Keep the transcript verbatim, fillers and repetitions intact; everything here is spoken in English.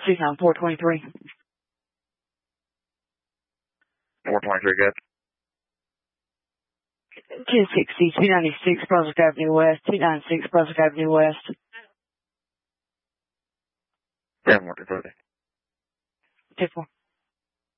two nine four twenty-three. four twenty-three, good. ten sixty, two ninety-six Brunswick Avenue West, two ninety-six Brunswick Avenue West. ten one two thirty. ten four.